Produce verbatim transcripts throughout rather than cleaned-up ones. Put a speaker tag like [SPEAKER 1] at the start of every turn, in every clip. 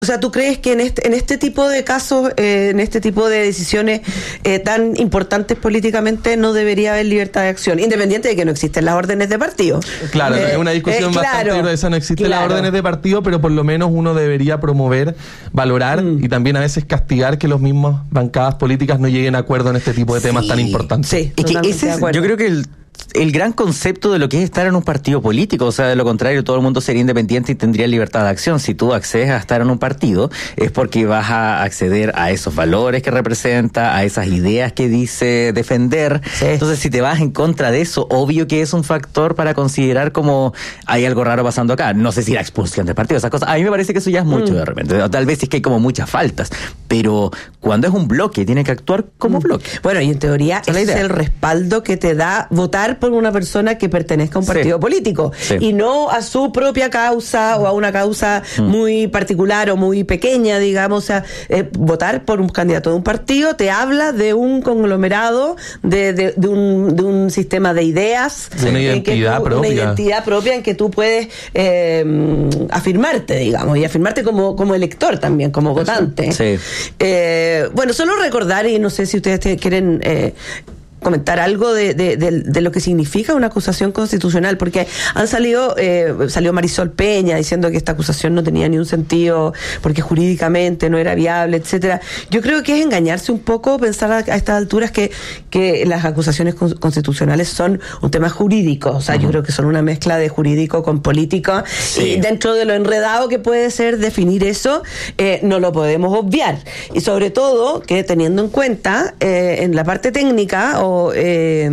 [SPEAKER 1] O sea, ¿tú crees que en este en este tipo de casos, eh, en este tipo de decisiones eh, tan importantes políticamente, no debería haber libertad de acción, independiente de que no existen las órdenes de partido?
[SPEAKER 2] Claro,
[SPEAKER 1] eh,
[SPEAKER 2] es una discusión
[SPEAKER 1] eh,
[SPEAKER 2] bastante
[SPEAKER 1] claro,
[SPEAKER 2] gruesa, no existen
[SPEAKER 1] claro.
[SPEAKER 2] las órdenes de partido, pero por lo menos uno debería promover, valorar mm. y también a veces castigar que los mismos bancadas políticas no lleguen a acuerdo en este tipo de temas sí, tan importantes.
[SPEAKER 3] Sí, y que ese es, yo creo que el el gran concepto de lo que es estar en un partido político, o sea, de lo contrario, todo el mundo sería independiente y tendría libertad de acción. Si tú accedes a estar en un partido, es porque vas a acceder a esos valores que representa, a esas ideas que dice defender. Sí. Entonces, si te vas en contra de eso, obvio que es un factor para considerar como hay algo raro pasando acá. No sé si la expulsión del partido, esas cosas. A mí me parece que eso ya es mucho mm. de repente. Tal vez es que hay como muchas faltas, pero cuando es un bloque, tiene que actuar como mm. bloque.
[SPEAKER 1] Bueno, y en teoría ese es el respaldo que te da votar por una persona que pertenezca a un partido sí. político sí. y no a su propia causa o a una causa mm. muy particular o muy pequeña, digamos. O sea, eh, votar por un candidato de un partido te habla de un conglomerado, de, de, de, un, de un sistema de ideas,
[SPEAKER 2] de una identidad
[SPEAKER 1] tú,
[SPEAKER 2] propia,
[SPEAKER 1] una identidad propia en que tú puedes eh, afirmarte, digamos, y afirmarte como, como elector también, como votante.
[SPEAKER 3] Sí.
[SPEAKER 1] Eh, bueno, solo recordar, y no sé si ustedes te quieren eh, comentar algo de, de, de, de lo que significa una acusación constitucional, porque han salido, eh, salió Marisol Peña diciendo que esta acusación no tenía ni un sentido, porque jurídicamente no era viable, etcétera. Yo creo que es engañarse un poco pensar a, a estas alturas que, que las acusaciones con, constitucionales son un tema jurídico, o sea, uh-huh. yo creo que son una mezcla de jurídico con político, sí. y dentro de lo enredado que puede ser definir eso, eh, no lo podemos obviar, y sobre todo que teniendo en cuenta eh, en la parte técnica o Eh,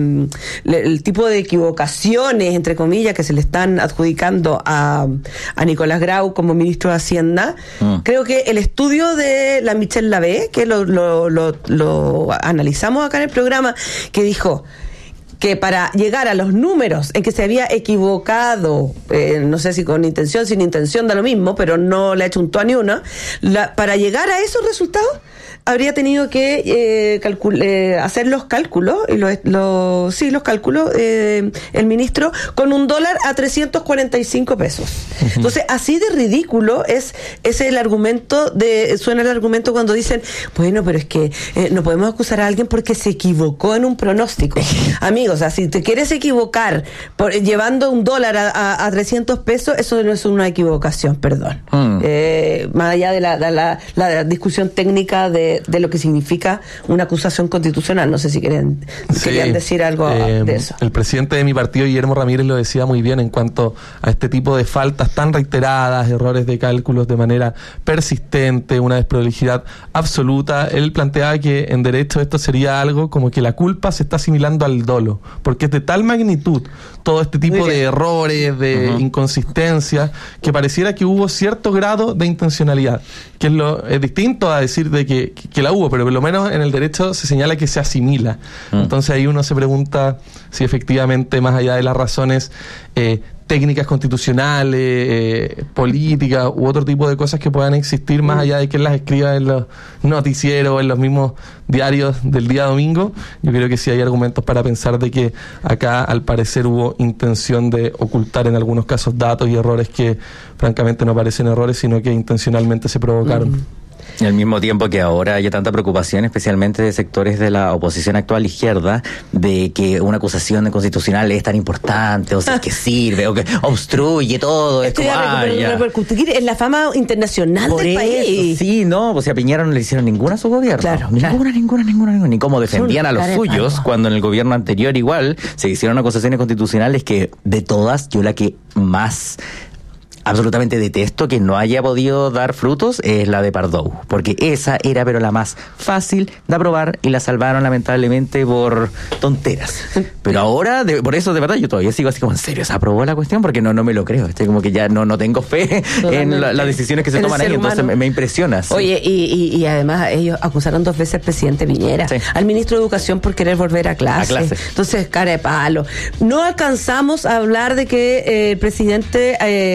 [SPEAKER 1] el tipo de equivocaciones, entre comillas, que se le están adjudicando a, a Nicolás Grau como ministro de Hacienda, mm. creo que el estudio de la Michelle Lavé, que lo, lo, lo, lo analizamos acá en el programa, que dijo que para llegar a los números en que se había equivocado, eh, no sé si con intención, sin intención, da lo mismo, pero no le ha hecho un tuá ni una, la, para llegar a esos resultados habría tenido que eh, calcul- eh, hacer los cálculos, y los, los, sí, los cálculos, eh, el ministro, con un dólar a trescientos cuarenta y cinco pesos. Uh-huh. Entonces, así de ridículo es, es el argumento, de suena el argumento cuando dicen, bueno, pero es que eh, no podemos acusar a alguien porque se equivocó en un pronóstico. Amigos, o sea, si te quieres equivocar por, llevando un dólar a, a, a trescientos pesos, eso no es una equivocación, perdón. Uh-huh. Eh, más allá de la, de la, la discusión técnica de de lo que significa una acusación constitucional. No sé si querían, sí, querían decir algo eh, de eso.
[SPEAKER 2] El presidente de mi partido, Guillermo Ramírez, lo decía muy bien en cuanto a este tipo de faltas tan reiteradas, errores de cálculos de manera persistente, una desprolijidad absoluta. Él planteaba que en derecho esto sería algo como que la culpa se está asimilando al dolo, porque es de tal magnitud todo este tipo de errores, de uh-huh. inconsistencias, que pareciera que hubo cierto grado de intencionalidad, que es lo es distinto a decir de que, que la hubo, pero por lo menos en el derecho se señala que se asimila. Uh-huh. Entonces ahí uno se pregunta si efectivamente, más allá de las razones eh, técnicas constitucionales, eh, políticas u otro tipo de cosas que puedan existir, más allá de que las escriba en los noticieros, en los mismos diarios del día domingo, yo creo que sí hay argumentos para pensar de que acá al parecer hubo intención de ocultar en algunos casos datos y errores que francamente no parecen errores, sino que intencionalmente se provocaron.
[SPEAKER 3] Mm. Y al mismo tiempo que ahora hay tanta preocupación, especialmente de sectores de la oposición actual izquierda, de que una acusación constitucional es tan importante, o sea, ah. que sirve, o que obstruye todo.
[SPEAKER 1] Esto es como, ya, ah, ya. repercutir en la fama internacional
[SPEAKER 3] Por
[SPEAKER 1] del
[SPEAKER 3] eso,
[SPEAKER 1] país.
[SPEAKER 3] Sí, no, o sea, a Piñera no le hicieron ninguna a su gobierno.
[SPEAKER 1] Claro,
[SPEAKER 3] ninguna,
[SPEAKER 1] claro.
[SPEAKER 3] ninguna, ninguna, ninguna. Ni cómo defendían a los suyos, palo. Cuando en el gobierno anterior igual se hicieron acusaciones constitucionales que, de todas, yo la que más absolutamente detesto que no haya podido dar frutos es la de Pardow, porque esa era pero la más fácil de aprobar y la salvaron lamentablemente por tonteras. Pero ahora, de, por eso de verdad yo todavía sigo así como, ¿en serio se aprobó la cuestión? Porque no no me lo creo, estoy como que ya no no tengo fe totalmente en la, las decisiones que se toman ahí, entonces me, me impresiona. Sí.
[SPEAKER 1] Oye, y, y, y además ellos acusaron dos veces al presidente Piñera, sí. al ministro de Educación por querer volver a clase. a clase. Entonces, cara de palo. No alcanzamos a hablar de que eh, el presidente eh,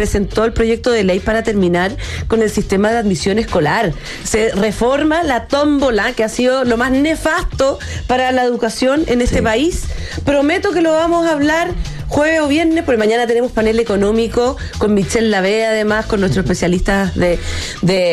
[SPEAKER 1] presentó el proyecto de ley para terminar con el sistema de admisión escolar. Se reforma la tómbola, que ha sido lo más nefasto para la educación en este sí. país. Prometo que lo vamos a hablar jueves o viernes, porque mañana tenemos panel económico con Michelle Lavey, además, con nuestros especialistas de, de